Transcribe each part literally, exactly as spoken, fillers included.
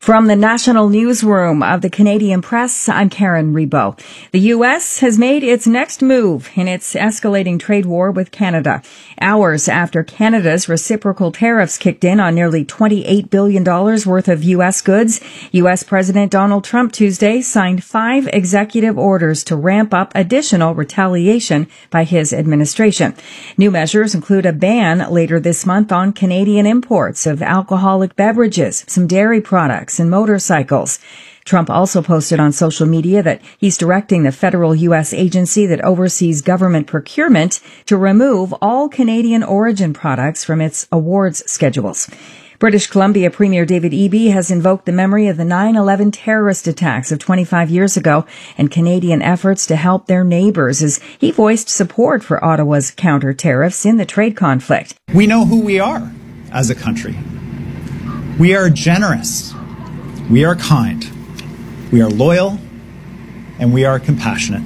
From the National Newsroom of the Canadian Press, I'm Karen Rebo. The U S has made its next move in its escalating trade war with Canada. Hours after Canada's reciprocal tariffs kicked in on nearly twenty-eight billion dollars worth of U S goods, U S President Donald Trump Tuesday signed five executive orders to ramp up additional retaliation by his administration. New measures include a ban later this month on Canadian imports of alcoholic beverages, some dairy products, and motorcycles. Trump also posted on social media that he's directing the federal U S agency that oversees government procurement to remove all Canadian origin products from its awards schedules. British Columbia Premier David Eby has invoked the memory of the nine eleven terrorist attacks of twenty-five years ago and Canadian efforts to help their neighbors as he voiced support for Ottawa's counter tariffs in the trade conflict. We know who we are as a country. We are generous. We are kind, we are loyal, and we are compassionate.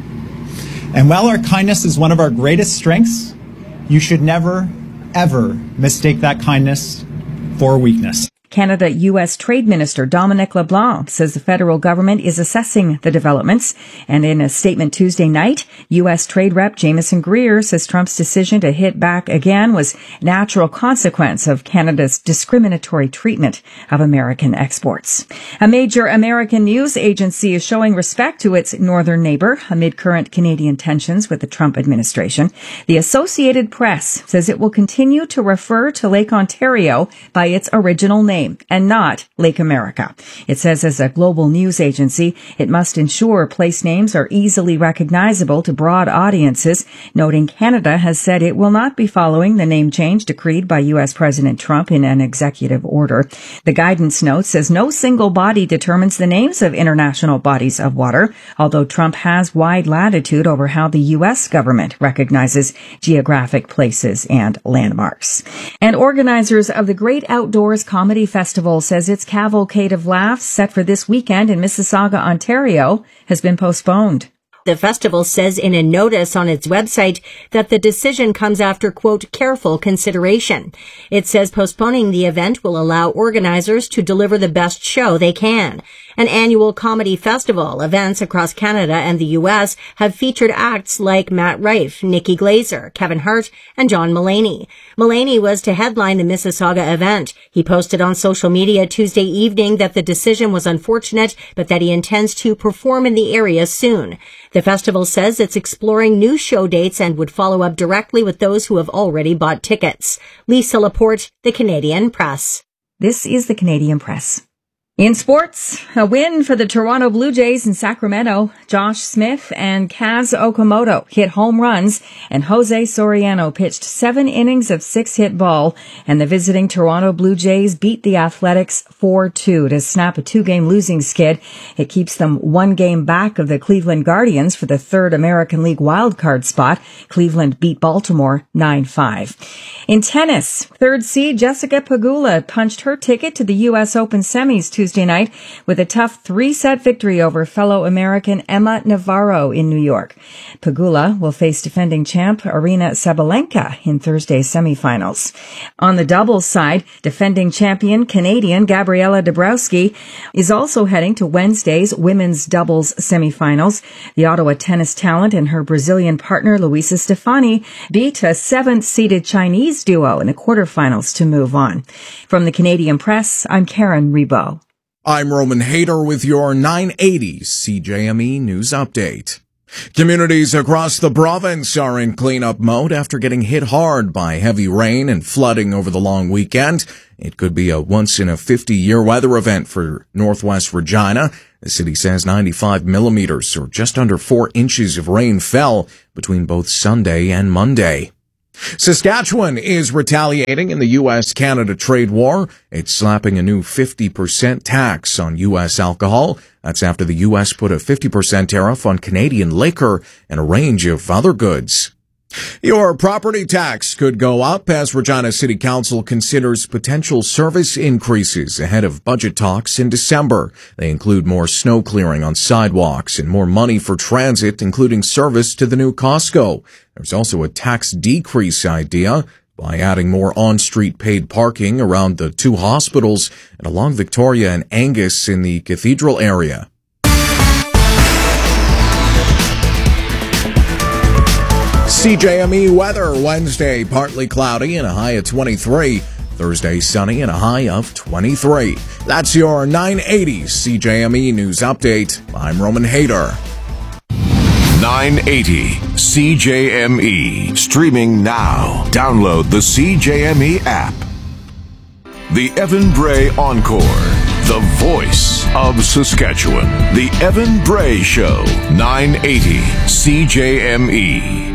And while our kindness is one of our greatest strengths, you should never, ever mistake that kindness for weakness. Canada U S Trade Minister Dominic LeBlanc says the federal government is assessing the developments. And in a statement Tuesday night, U S Trade Rep Jameson Greer says Trump's decision to hit back again was a natural consequence of Canada's discriminatory treatment of American exports. A major American news agency is showing respect to its northern neighbor amid current Canadian tensions with the Trump administration. The Associated Press says it will continue to refer to Lake Ontario by its original name and not Lake America. It says as a global news agency, it must ensure place names are easily recognizable to broad audiences, noting Canada has said it will not be following the name change decreed by U S President Trump in an executive order. The guidance note says no single body determines the names of international bodies of water, although Trump has wide latitude over how the U S government recognizes geographic places and landmarks. And organizers of the Great Outdoors Comedy Festival says its cavalcade of laughs set for this weekend in Mississauga, Ontario, has been postponed. The festival says in a notice on its website that the decision comes after, quote, careful consideration. It says postponing the event will allow organizers to deliver the best show they can. An annual comedy festival, events across Canada and the U S have featured acts like Matt Rife, Nikki Glazer, Kevin Hart, and John Mulaney. Mulaney was to headline the Mississauga event. He posted on social media Tuesday evening that the decision was unfortunate, but that he intends to perform in the area soon. The festival says it's exploring new show dates and would follow up directly with those who have already bought tickets. Lisa Laporte, The Canadian Press. This is The Canadian Press. In sports, a win for the Toronto Blue Jays in Sacramento. Josh Smith and Kaz Okamoto hit home runs, and Jose Soriano pitched seven innings of six-hit ball, and the visiting Toronto Blue Jays beat the Athletics four two to snap a two-game losing skid. It keeps them one game back of the Cleveland Guardians for the third American League wildcard spot. Cleveland beat Baltimore nine five. In tennis, third seed Jessica Pegula punched her ticket to the U S Open semis Tuesday night with a tough three-set victory over fellow American Emma Navarro in New York. Pegula will face defending champ Aryna Sabalenka in Thursday's semifinals. On the doubles side, defending champion Canadian Gabriela Dabrowski is also heading to Wednesday's women's doubles semifinals. The Ottawa tennis talent and her Brazilian partner Luisa Stefani beat a seventh-seeded Chinese duo in the quarterfinals to move on. From the Canadian Press, I'm Karen Rebo. I'm Roman Hayter with your nine eighty C J M E News Update. Communities across the province are in cleanup mode after getting hit hard by heavy rain and flooding over the long weekend. It could be a once-in-a-fifty-year weather event for Northwest Regina. The city says ninety-five millimeters, or just under four inches of rain fell between both Sunday and Monday. Saskatchewan is retaliating in the U S Canada trade war. It's slapping a new fifty percent tax on U S alcohol. That's after the U S put a fifty percent tariff on Canadian liquor and a range of other goods. Your property tax could go up as Regina City Council considers potential service increases ahead of budget talks in December. They include more snow clearing on sidewalks and more money for transit, including service to the new Costco. There's also a tax decrease idea. by adding more on-street paid parking around the two hospitals and along Victoria and Angus in the Cathedral area. C J M E weather Wednesday, partly cloudy and a high of twenty-three. Thursday, sunny and a high of twenty-three. That's your nine eighty C J M E News Update. I'm Roman Hader. nine eighty C J M E. Streaming now. Download the C J M E app. The Evan Bray Encore. The voice of Saskatchewan. The Evan Bray Show. nine eighty C J M E.